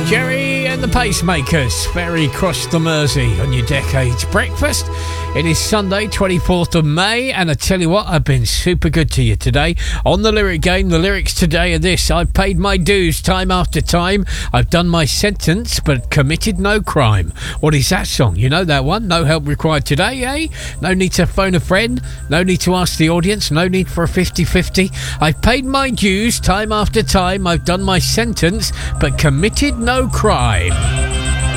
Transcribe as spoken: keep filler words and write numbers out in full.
Jerry and the Pacemakers, ferry across the Mersey on your Decades Breakfast. It is Sunday, twenty-fourth of May, and I tell you what, I've been super good to you today. On the lyric game, the lyrics today are this: I've paid my dues time after time. I've done my sentence, but committed no crime. What is that song? You know that one? No help required today, eh? No need to phone a friend. No need to ask the audience. No need for a fifty-fifty. I've paid my dues time after time. I've done my sentence, but committed no crime.